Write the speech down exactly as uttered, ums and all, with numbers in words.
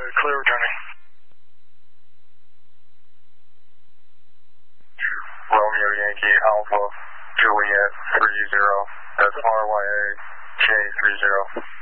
clear returning. Romeo Yankee Alpha Juliet three zero. That's R Y A K three zero.